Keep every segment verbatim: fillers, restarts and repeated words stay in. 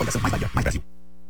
Fundação Mais Bahia, Mais Brasil.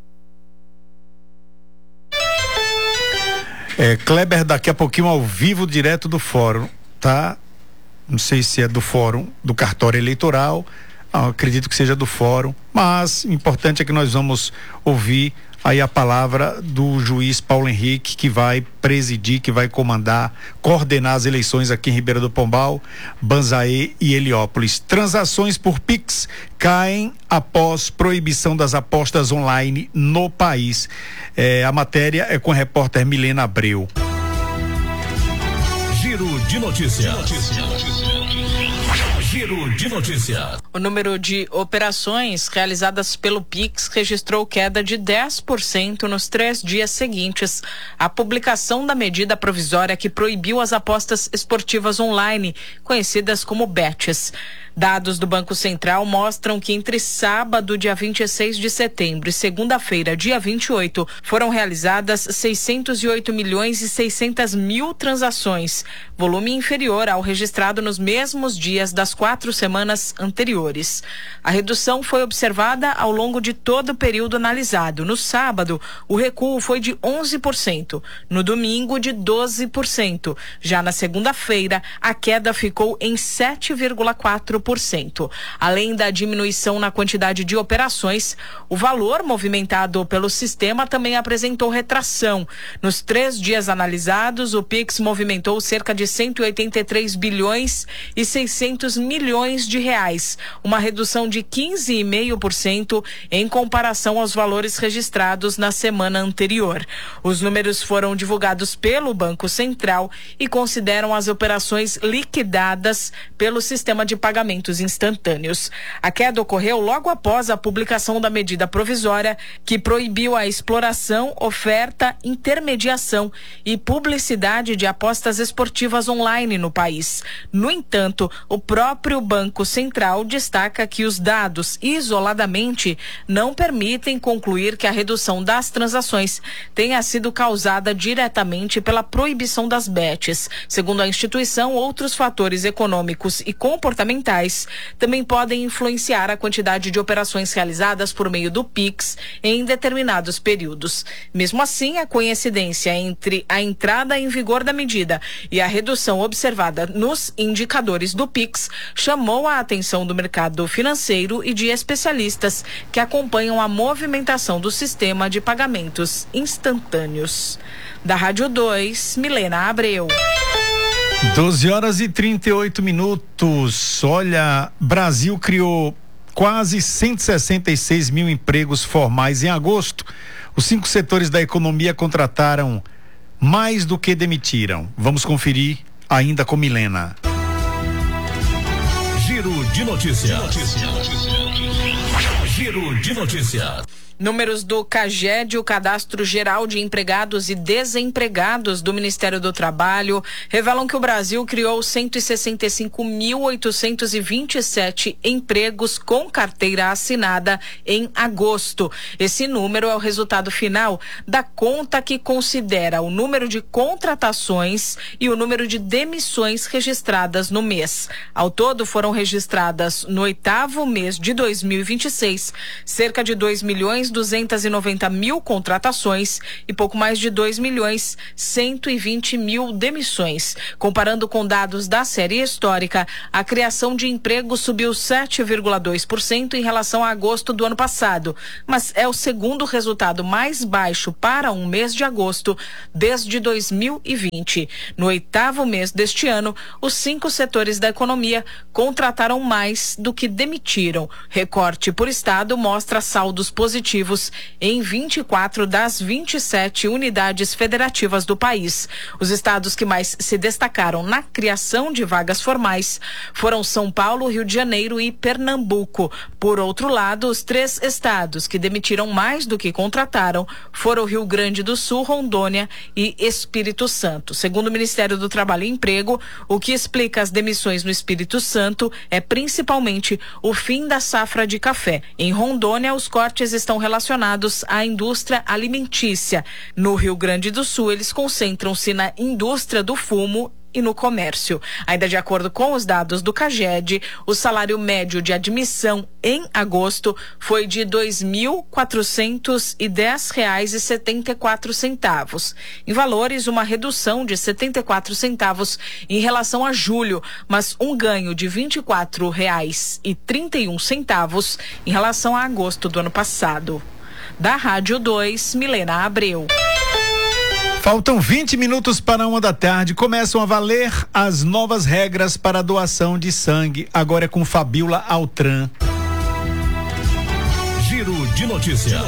É, Kleber, daqui a pouquinho ao vivo, direto do fórum, tá? Não sei se é do fórum do cartório eleitoral, não, acredito que seja do fórum, mas o importante é que nós vamos ouvir aí a palavra do juiz Paulo Henrique, que vai presidir, que vai comandar, coordenar as eleições aqui em Ribeira do Pombal, Banzaê e Heliópolis. Transações por Pix caem após proibição das apostas online no país. É, a matéria é com a repórter Milena Abreu. Giro de notícias. Giro de notícias. O número de operações realizadas pelo Pix registrou queda de dez por cento nos três dias seguintes à publicação da medida provisória que proibiu as apostas esportivas online, conhecidas como bets. Dados do Banco Central mostram que entre sábado, dia vinte e seis de setembro, e segunda-feira, dia vinte e oito, foram realizadas seiscentos e oito milhões e seiscentas mil transações, volume inferior ao registrado nos mesmos dias das quatro semanas anteriores. A redução foi observada ao longo de todo o período analisado. No sábado, o recuo foi de onze por cento, no domingo de doze por cento. Já na segunda-feira, a queda ficou em sete vírgula quatro por cento. Além da diminuição na quantidade de operações, o valor movimentado pelo sistema também apresentou retração. Nos três dias analisados, o Pix movimentou cerca de cento e oitenta e três bilhões e seiscentos milhões de reais, uma redução de quinze vírgula cinco por cento em comparação aos valores registrados na semana anterior. Os números foram divulgados pelo Banco Central e consideram as operações liquidadas pelo sistema de pagamentos instantâneos. A queda ocorreu logo após a publicação da medida provisória que proibiu a exploração, oferta, intermediação e publicidade de apostas esportivas online no país. No entanto, o próprio Banco Central destaca que os dados isoladamente não permitem concluir que a redução das transações tenha sido causada diretamente pela proibição das bets. Segundo a instituição, outros fatores econômicos e comportamentais também podem influenciar a quantidade de operações realizadas por meio do Pix em determinados períodos. Mesmo assim, a coincidência entre a entrada em vigor da medida e a redução observada nos indicadores do Pix chamou a atenção do mercado financeiro e de especialistas que acompanham a movimentação do sistema de pagamentos instantâneos. Da Rádio dois, Milena Abreu. doze horas e trinta e oito minutos. Olha, Brasil criou quase cento e sessenta e seis mil empregos formais em agosto. Os cinco setores da economia contrataram mais do que demitiram. Vamos conferir ainda com Milena. Giro de notícias. Giro de notícias. Números do CAGED, o Cadastro Geral de Empregados e Desempregados do Ministério do Trabalho, revelam que o Brasil criou cento e sessenta e cinco mil oitocentos e vinte e sete empregos com carteira assinada em agosto. Esse número é o resultado final da conta que considera o número de contratações e o número de demissões registradas no mês. Ao todo, foram registradas no oitavo mês de dois mil e vinte e seis cerca de dois milhões duzentos e noventa mil contratações e pouco mais de dois milhões cento e vinte mil demissões. Comparando com dados da série histórica, a criação de emprego subiu sete vírgula dois por cento em relação a agosto do ano passado, mas é o segundo resultado mais baixo para um mês de agosto desde dois mil e vinte. No oitavo mês deste ano, os cinco setores da economia contrataram mais do que demitiram. Recorte por estado mostra saldos positivos em vinte e quatro das vinte e sete unidades federativas do país. Os estados que mais se destacaram na criação de vagas formais foram São Paulo, Rio de Janeiro e Pernambuco. Por outro lado, os três estados que demitiram mais do que contrataram foram Rio Grande do Sul, Rondônia e Espírito Santo. Segundo o Ministério do Trabalho e Emprego, o que explica as demissões no Espírito Santo é principalmente o fim da safra de café. Em Rondônia, os cortes estão relacionados à indústria alimentícia. No Rio Grande do Sul, eles concentram-se na indústria do fumo e no comércio. Ainda de acordo com os dados do CAGED, o salário médio de admissão em agosto foi de dois mil quatrocentos e dez reais e setenta e quatro centavos. Em valores, uma redução de setenta e quatro centavos em relação a julho, mas um ganho de vinte e quatro reais e trinta e um centavos em relação a agosto do ano passado. Da Rádio dois, Milena Abreu. Faltam vinte minutos para uma da tarde. Começam a valer as novas regras para a doação de sangue. Agora é com Fabiola Altran. Giro de notícias.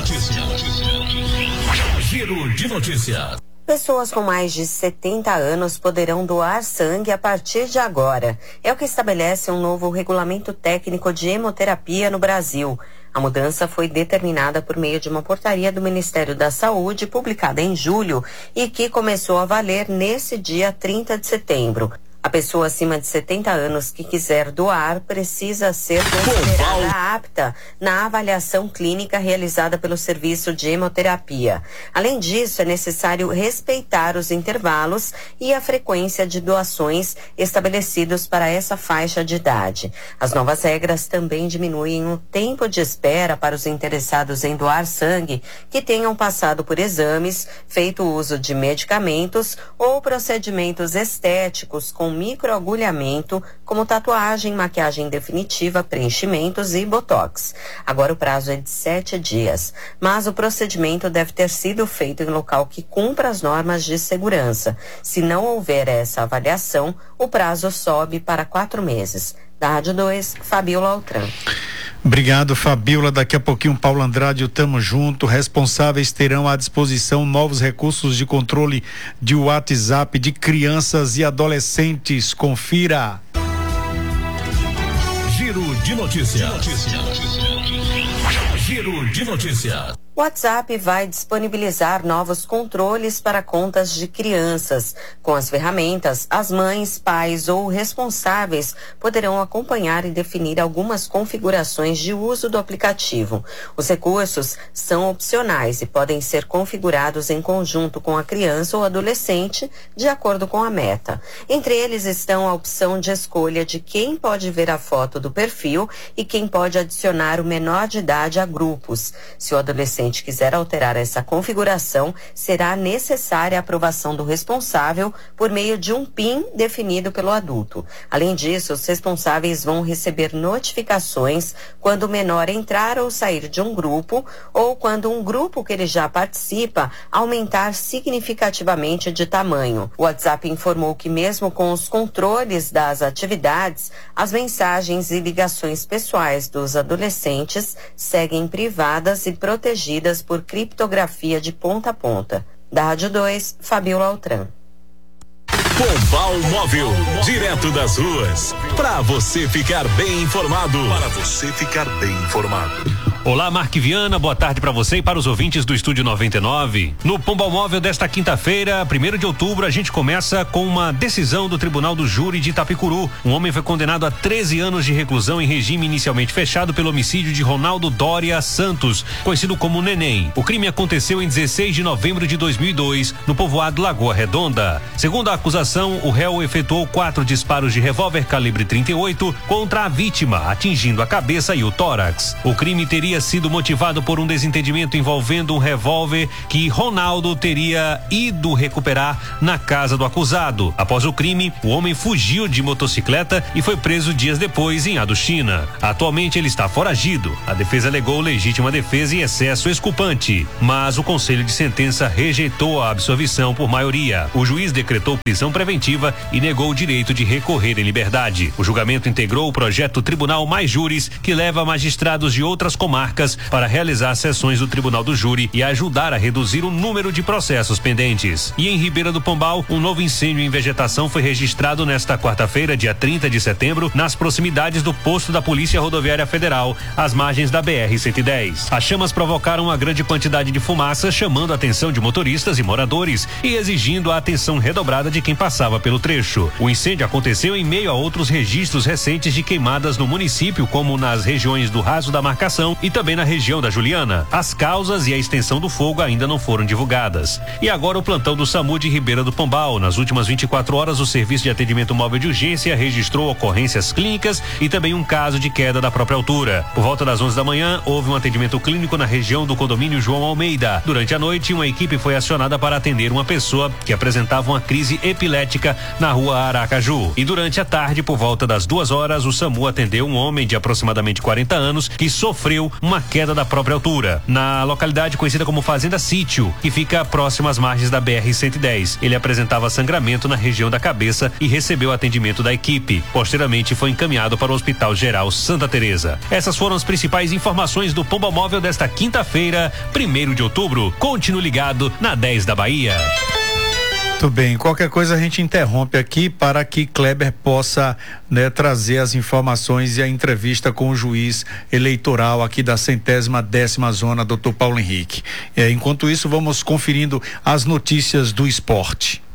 Giro de notícias. Pessoas com mais de setenta anos poderão doar sangue a partir de agora. É o que estabelece um novo regulamento técnico de hemoterapia no Brasil. A mudança foi determinada por meio de uma portaria do Ministério da Saúde, publicada em julho, e que começou a valer nesse dia trinta de setembro. A pessoa acima de setenta anos que quiser doar precisa ser considerada apta na avaliação clínica realizada pelo serviço de hemoterapia. Além disso, é necessário respeitar os intervalos e a frequência de doações estabelecidos para essa faixa de idade. As novas regras também diminuem o tempo de espera para os interessados em doar sangue que tenham passado por exames, feito uso de medicamentos ou procedimentos estéticos com microagulhamento, como tatuagem, maquiagem definitiva, preenchimentos e botox. Agora o prazo é de sete dias, mas o procedimento deve ter sido feito em local que cumpra as normas de segurança. Se não houver essa avaliação, o prazo sobe para quatro meses. Da Rádio dois, Fabiola Altran. Obrigado, Fabiola. Daqui a pouquinho, Paulo Andrade, o Tamo Junto. Responsáveis terão à disposição novos recursos de controle de WhatsApp de crianças e adolescentes. Confira. Giro de notícias. Giro de notícias. O WhatsApp vai disponibilizar novos controles para contas de crianças. Com as ferramentas, as mães, pais ou responsáveis poderão acompanhar e definir algumas configurações de uso do aplicativo. Os recursos são opcionais e podem ser configurados em conjunto com a criança ou adolescente, de acordo com a meta. Entre eles estão a opção de escolha de quem pode ver a foto do perfil e quem pode adicionar o menor de idade a grupos. Se o adolescente quiser alterar essa configuração, será necessária a aprovação do responsável por meio de um PIN definido pelo adulto. Além disso, os responsáveis vão receber notificações quando o menor entrar ou sair de um grupo ou quando um grupo que ele já participa aumentar significativamente de tamanho. O WhatsApp informou que mesmo com os controles das atividades, as mensagens e ligações pessoais dos adolescentes seguem privadas e protegidas por criptografia de ponta a ponta. Da Rádio dois, Fabiola Altran. Pombal Móvel, direto das ruas, para você ficar bem informado. Para você ficar bem informado. Olá, Mark Viana, boa tarde para você e para os ouvintes do Estúdio noventa e nove. No Pombal Móvel desta quinta-feira, primeiro de outubro, a gente começa com uma decisão do Tribunal do Júri de Itapicuru. Um homem foi condenado a treze anos de reclusão em regime inicialmente fechado pelo homicídio de Ronaldo Dória Santos, conhecido como Neném. O crime aconteceu em dezesseis de novembro de dois mil e dois, no povoado Lagoa Redonda. Segundo a acusação, o réu efetuou quatro disparos de revólver calibre trinta e oito contra a vítima, atingindo a cabeça e o tórax. O crime teria sido motivado por um desentendimento envolvendo um revólver que Ronaldo teria ido recuperar na casa do acusado. Após o crime, o homem fugiu de motocicleta e foi preso dias depois em Aduchina. Atualmente ele está foragido. A defesa alegou legítima defesa e excesso exculpante, mas o Conselho de Sentença rejeitou a absolvição por maioria. O juiz decretou prisão preventiva e negou o direito de recorrer em liberdade. O julgamento integrou o projeto Tribunal Mais Júris, que leva magistrados de outras comarcas para realizar sessões do Tribunal do Júri e ajudar a reduzir o número de processos pendentes. E em Ribeira do Pombal, um novo incêndio em vegetação foi registrado nesta quarta-feira, dia trinta de setembro, nas proximidades do posto da Polícia Rodoviária Federal, às margens da B R cento e dez. As chamas provocaram uma grande quantidade de fumaça, chamando a atenção de motoristas e moradores e exigindo a atenção redobrada de quem passava pelo trecho. O incêndio aconteceu em meio a outros registros recentes de queimadas no município, como nas regiões do Raso da Marcação e também na região da Juliana. As causas e a extensão do fogo ainda não foram divulgadas. E agora o plantão do SAMU de Ribeira do Pombal. Nas últimas vinte e quatro horas, o Serviço de Atendimento Móvel de Urgência registrou ocorrências clínicas e também um caso de queda da própria altura. Por volta das onze da manhã, houve um atendimento clínico na região do condomínio João Almeida. Durante a noite, uma equipe foi acionada para atender uma pessoa que apresentava uma crise epilética na rua Aracaju. E durante a tarde, por volta das duas horas, o SAMU atendeu um homem de aproximadamente quarenta anos que sofreu uma queda da própria altura, na localidade conhecida como Fazenda Sítio, que fica próxima às margens da B R cento e dez. Ele apresentava sangramento na região da cabeça e recebeu atendimento da equipe. Posteriormente, foi encaminhado para o Hospital Geral Santa Teresa. Essas foram as principais informações do Pombal Móvel desta quinta-feira, primeiro de outubro. Continue ligado na dez da Bahia. Muito bem, qualquer coisa a gente interrompe aqui para que Kleber possa, né, trazer as informações e a entrevista com o juiz eleitoral aqui da centésima décima zona, doutor Paulo Henrique. É, enquanto isso, vamos conferindo as notícias do esporte.